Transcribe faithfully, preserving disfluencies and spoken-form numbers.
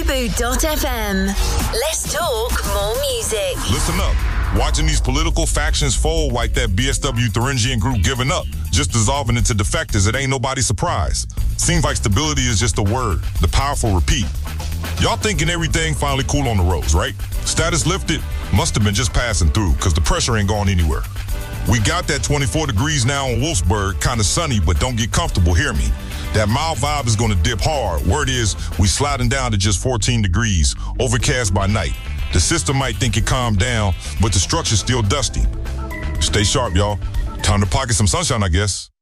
Bamboo dot F M. Let's talk more music. Listen up. Watching these political factions fold like that B S W Thuringian group giving up, just dissolving into defectors, it ain't nobody's surprise. Seems like stability is just a word, the powerful repeat. Y'all thinking everything finally cool on the roads, right? Status lifted, must have been just passing through, because the pressure ain't going anywhere. We got that twenty-four degrees now on Wolfsburg, kind of sunny, but don't get comfortable, hear me. That mild vibe is going to dip hard. Word is, we sliding down to just fourteen degrees, overcast by night. The system might think it calmed down, but the structure's still dusty. Stay sharp, y'all. Time to pocket some sunshine, I guess.